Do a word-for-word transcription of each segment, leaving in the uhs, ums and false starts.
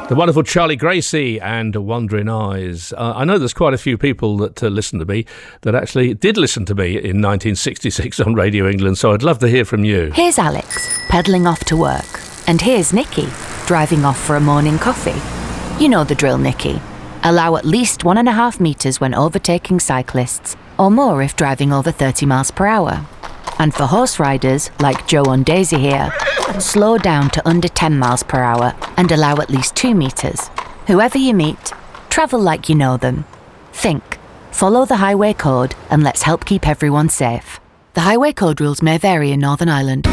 The wonderful Charlie Gracie and Wandering Eyes. Uh, I know there's quite a few people that uh, listen to me that actually did listen to me in nineteen sixty-six on Radio England, so I'd love to hear from you. Here's Alex, pedalling off to work. And here's Nikki, driving off for a morning coffee. You know the drill, Nikki. Allow at least one and a half metres when overtaking cyclists, or more if driving over thirty miles per hour. And for horse riders, like Joe and Daisy here, slow down to under ten miles per hour and allow at least two metres. Whoever you meet, travel like you know them. Think, follow the highway code, and let's help keep everyone safe. The highway code rules may vary in Northern Ireland.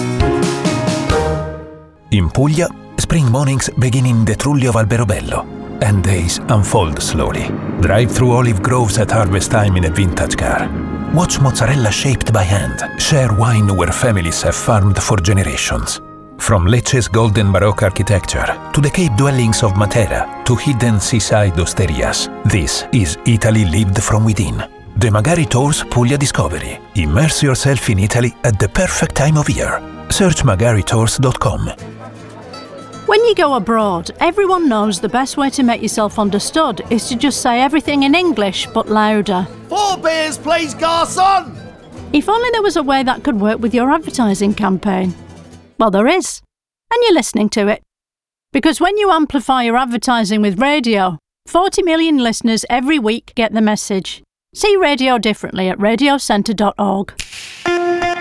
In Puglia, spring mornings begin in the Trulli of Alberobello, and days unfold slowly. Drive through olive groves at harvest time in a vintage car. Watch mozzarella shaped by hand. Share wine where families have farmed for generations. From Lecce's golden Baroque architecture to the cave dwellings of Matera to hidden seaside osterias, this is Italy lived from within. The Magari Tours Puglia Discovery. Immerse yourself in Italy at the perfect time of year. Search magari tours dot com. When you go abroad, everyone knows the best way to make yourself understood is to just say everything in English, but louder. Four beers, please, garçon! If only there was a way that could work with your advertising campaign. Well, there is. And you're listening to it. Because when you amplify your advertising with radio, forty million listeners every week get the message. See radio differently at radio centre dot org.